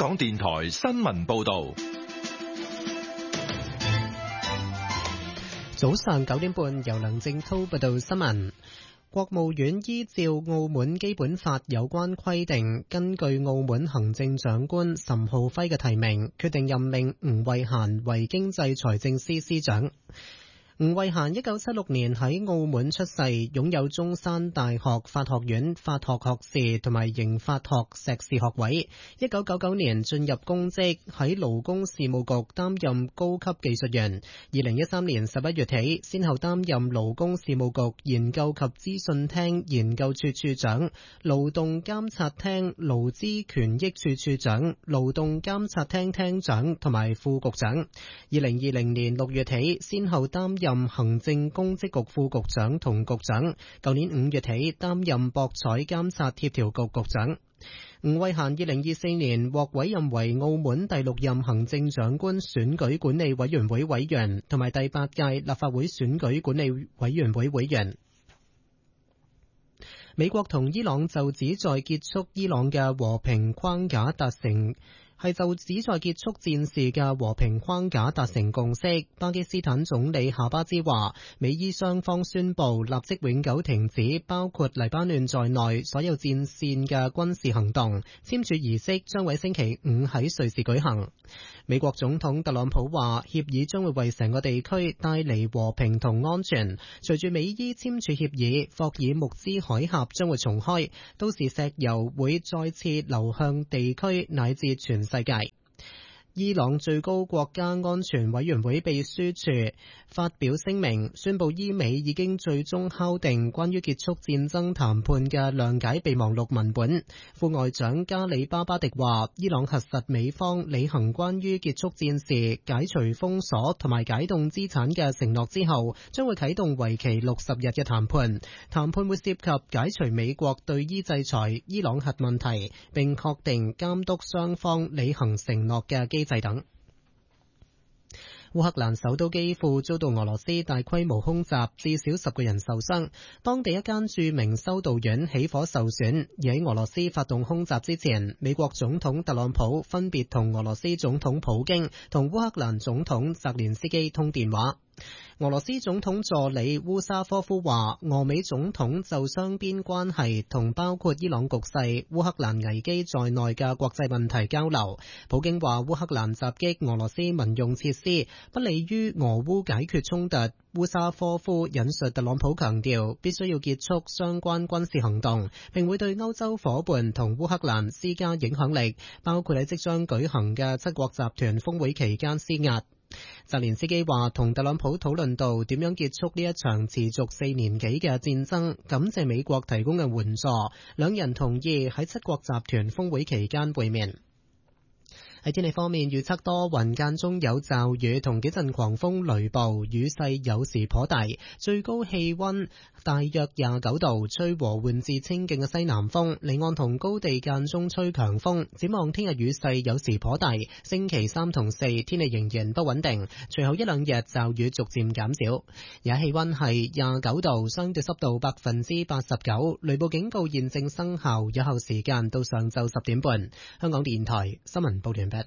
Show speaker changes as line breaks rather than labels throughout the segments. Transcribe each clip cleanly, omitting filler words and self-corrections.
港電台新聞報道。
早上9點半，由梁正濤報道新聞。國務院依照澳門基本法有關規定，根據澳門行政長官岑浩輝嘅提名，決定任命吳慧嫻為經濟財政司司長。吳慧嫻1976年喺澳門出世，擁有中山大學法學院法學學士同埋刑法學碩士學位。1999年進入公職，喺勞工事務局擔任高級技術員。2013年11月起，先後擔任勞工事務局研究及資訊廳研究處處長、勞動監察廳勞資權益處處長、勞動監察廳廳長同埋副局長。2020年6月起，先後擔任行政公職局副局長同局長，舊年5月起擔任博彩監察協調局局長。吳慧嫻2024年獲委任為澳門第6任行政長官選舉管理委員會委員同埋第8屆立法會選舉管理委員會委員。美國同伊朗就旨在結束伊朗嘅和平框架達成旨在結束戰事嘅和平框架達成共識。巴基斯坦總理夏巴茲話，美伊雙方宣布立即永久停止包括黎巴嫩在內所有戰線嘅軍事行動，簽署儀式將喺星期5喺瑞士舉行。美國總統特朗普話，協議將會為成個地區帶嚟和平同安全。隨住美伊簽署協議，霍爾木茲海峽將會重開，到時石油會再次流向地區乃至全世界。伊朗最高國家安全委員會秘書處發表聲明，宣布伊美已經最終敲定關於結束戰爭談判嘅諒解備忘錄文本。副外長加里巴巴迪話，伊朗核實美方履行關於結束戰事、解除封鎖同埋解凍資產嘅承諾之後，將會啟動為期60日嘅談判。談判會涉及解除美國對伊制裁、伊朗核問題，並確定監督雙方履行承諾嘅機制等。烏克蘭首都基輔遭到俄羅斯大規模空襲，至少10個人受傷。當地一間著名修道院起火受損。而喺俄羅斯發動空襲之前，美國總統特朗普分別同俄羅斯總統普京同烏克蘭總統澤連斯基通電話。俄羅斯總統助理烏沙科夫話，俄美總統就雙邊關係同包括伊朗局勢、烏克蘭危機在內嘅國際問題交流。普京話，烏克蘭襲擊俄羅斯民用設施，不利於俄烏解決衝突。烏沙科夫引述特朗普強調，必須要結束相關軍事行動，並會對歐洲夥伴同烏克蘭施加影響力，包括喺即將舉行嘅七國集團峰會期間施壓。澤連斯基話，同特朗普討論到點樣結束呢一場持續4年幾嘅戰爭，感謝美國提供嘅援助，兩人同意喺七國集團峰會期間會面。喺天氣方面，預測多雲，間中有驟雨同幾陣狂風雷暴，雨勢有時頗大，最高氣溫大約29度，吹和緩至清勁嘅西南風，離岸同高地間中吹強風。展望聽日雨勢有時頗大，星期3同4天氣仍然不穩定，隨後一兩日驟雨逐漸減少。而家氣溫係29度，相對濕度89%，雷暴警告現正生效，有效時間到上晝10點半。香港電台新聞報道。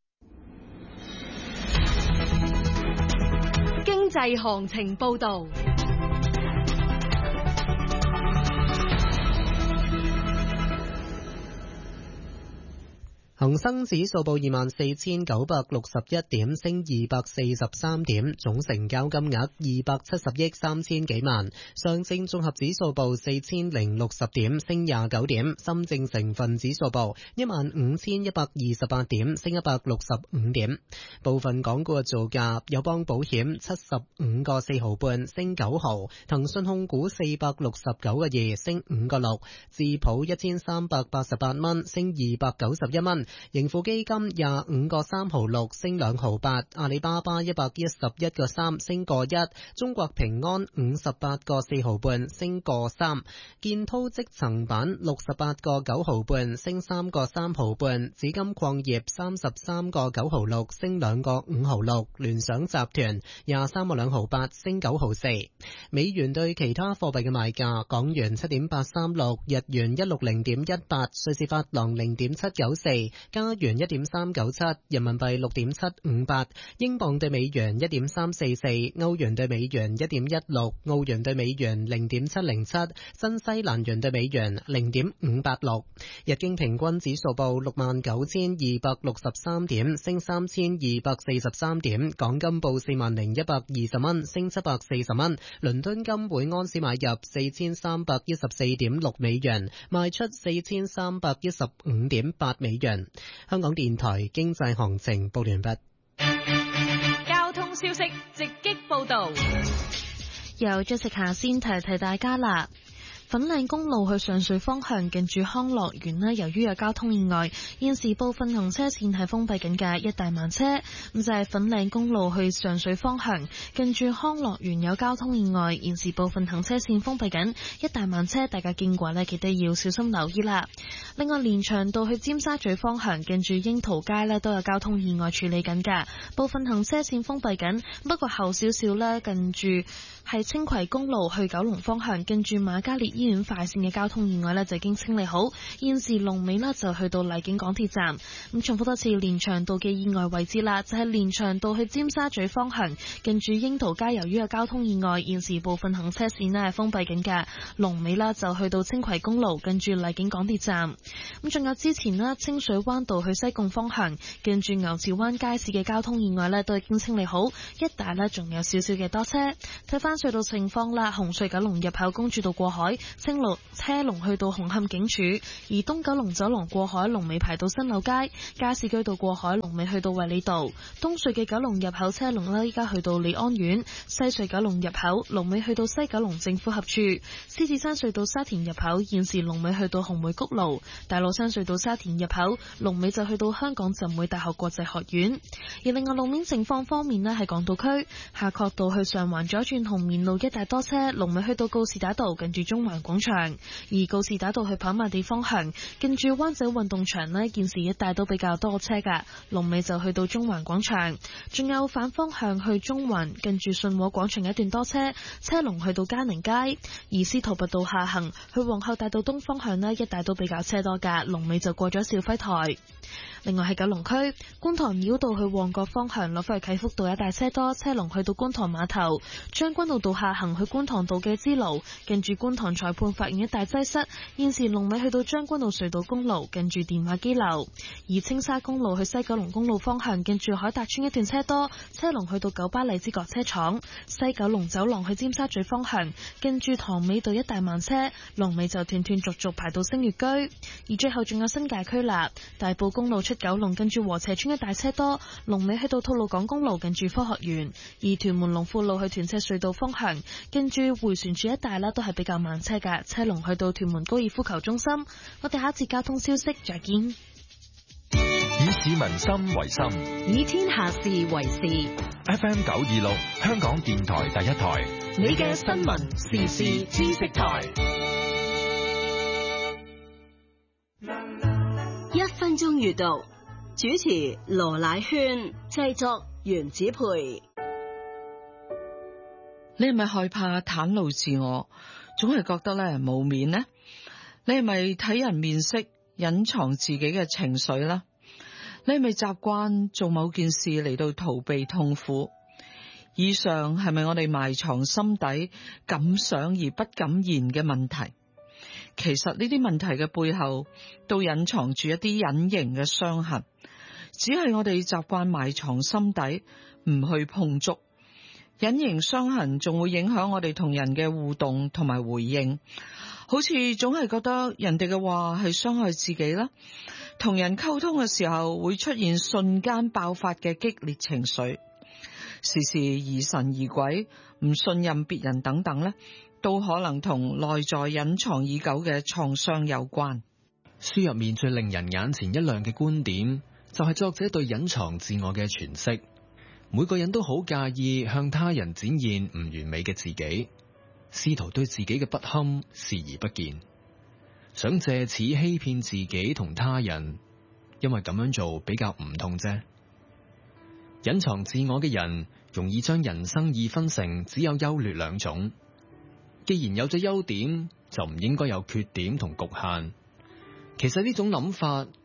經濟行情報道。
恒生指數報24,961點，升243點，總成交金額270億3千幾萬。上證綜合指數報4,060點，升29點。深證成分指數報15,128點，升165點。部分港股嘅造價：友邦保險75個4毫半，升9毫；騰訊控股469個2，升5個6；智普1388蚊，升291蚊。盈富基金25個3毫6，升2毫8；阿里巴巴111個3，升個1；中國平安58個4毫半，升個3；建滔積層板68個9毫半，升3個3毫半；紫金礦業33個9毫6，升2個5毫6；聯想集團23個2毫8，升9毫4。美元對其他貨幣嘅賣價：港元7.836，日元160.18，瑞士法郎0.794， ，加元1.397，人民幣6.758，英鎊對美元1.344，歐元對美元1.16，澳元對美元0.707，新西蘭元對美元0.586。日經平均指數報69,263點，升3243點。港金報40,120蚊，升740蚊。倫敦金每盎司買入4314.6美元，賣出4315.8美元。香港電台經濟行情報完畢。
交通消息直擊報道，
由Jessica先提大家啦。粉嶺公路去上水方向近住康樂園呢，由於有交通意外，現時部分行車線係封閉緊嘅，一大慢車。咁就係粉嶺公路去上水方向近住康樂園有交通意外，現時部分行車線封閉緊，一大慢車，大家經過呢記得要小心留意啦。另外連翔道去尖沙咀方向近住櫻桃街呢都有交通意外處理緊嘅，部分行車線封閉緊，不過後少少呢近住係青葵公路去九龍方向近住瑪嘉烈醫院快線嘅交通意外呢就已經清理好，現時龍尾呢就去到荔景港鐵站。咁重複多次連翔道嘅意外位置啦，就係連翔道去尖沙咀方向近住櫻桃街，由於有交通意外，現時部分行車線呢係封閉緊嘅，龍尾啦就去到青葵公路近住荔景港鐵站。咁仲有之前呢清水灣道去西貢方向近住牛池灣街市嘅交通意外呢都已經清理好，一帶呢仲有少少嘅多車。睇翻隧道情況啦，紅隧九龍入口公主道過海清路車龍去到紅磡警署，而東九龍走廊過海龍尾排到新柳街，加士居道過海龍尾去到衛理道，東隧嘅九龍入口車龍呢依家去到利安苑，西隧九龍入口龍尾去到西九龍政府合署，獅子山隧道沙田入口現時龍尾去到紅梅谷路，大老山隧道沙田入口龍尾就去到香港浸會大學國際學院。而另外路面情況方面呢，喺港島區夏慤道去上環左轉紅棉路一帶多車，龍尾去到告士打道近住中環廣場，而告士打道去跑馬地方向近住灣仔運動場呢現時一帶都比較多車噶，龍尾就去到中環廣場。仲有反方向去中環近住順和廣場一段多車，車龍去到嘉寧街，而司徒拔道下行去皇后大道東方向呢一帶都比較車多噶，龍尾就過咗肇輝台。另外喺九龍區觀塘繞道去旺角方向落返去啟福道一帶車多，車龍去到觀塘碼頭，將軍澳道下行去觀塘道嘅支路近住觀塘裁判法院一帶擠塞，現時龍尾去到將軍澳隧道公路近住電話機樓。而青沙公路去西九龍公路方向近住海達邨一段車多，車龍去到九巴荔枝角車廠。西九龍走廊去尖沙咀方向近住塘尾道一帶慢車，龍尾就斷斷續續排到星月居。而最後仲有新界區啦，大埔公路出九龍近住禾輋邨一帶車多，龍尾去到吐露港公路近住科學園。而屯門龍富路去屯赤隧道方向近住回旋處一帶啦都係比較慢車㗎，車龍去到屯門高爾夫球中心。我哋下一節交通消息再見。
以市民心為心，
以天下事為事。
FM 926香港電台第一台，
你嘅新聞時事知識台。
1分鐘閱讀，主持羅乃萱，製作袁子培。
你係咪害怕袒露自我，總係覺得咧冇面呢？你係咪睇人面色，隱藏自己嘅情緒呢？你係咪習慣做某件事嚟到逃避痛苦？以上係咪我哋埋藏心底敢想而不敢言嘅問題？其實呢啲問題嘅背後都隱藏住一啲隱形嘅傷痕，只係我哋習慣埋藏心底，唔去碰觸。隱形傷痕仲會影響我哋同人嘅互動同埋回應，好似總係覺得人哋嘅話係傷害自己啦。同人溝通嘅時候會出現瞬間爆發嘅激烈情緒，時時疑神疑鬼，唔信任別人等等呢，都可能同內在隱藏已久嘅創傷有關。
書入面最令人眼前一亮嘅觀點，就係作者對隱藏自我嘅詮釋。每個人都好介意向他人展現唔完美嘅自己，試圖對自己嘅不堪視而不見，想借此欺騙自己同他人，因為咁樣做比較唔痛啫。隱藏自我嘅人容易將人生二分成只有優劣兩種，既然有咗優點，就唔應該有缺點同局限。其實呢種諗法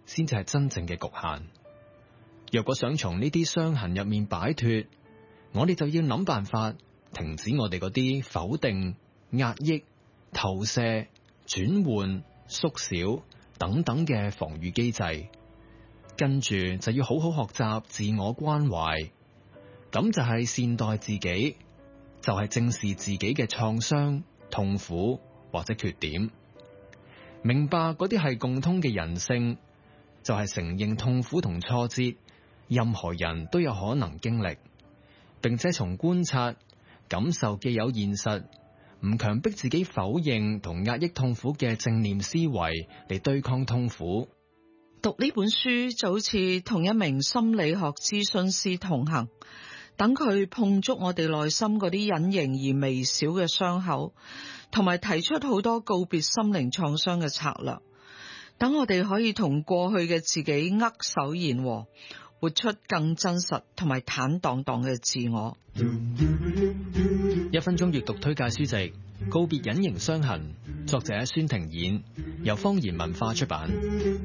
先至係真正嘅局限。若果想從呢啲傷痕入面擺脫，我哋就要諗辦法停止我哋嗰啲否定、壓抑、投射、轉換、縮小等等嘅防禦機制，跟住就要好好學習自我關懷，咁就係善待自己，就係正視自己嘅創傷、痛苦或者缺點，明白嗰啲係共通嘅人性，就係承認痛苦同挫折，任何人都有可能經歷，並且從觀察、感受既有現實，唔強迫自己否認同壓抑痛苦嘅正念思維嚟對抗痛苦。
讀呢本書就好似同一名心理學諮詢師同行，等佢碰觸我哋內心嗰啲隱形而微小嘅傷口，同埋提出好多告別心靈創傷嘅策略，等我哋可以同過去嘅自己握手言和，活出更真實同埋坦蕩蕩嘅自我。
1分鐘閱讀推介書籍《告別隱形傷痕》，作者孫庭演，由方言文化出版。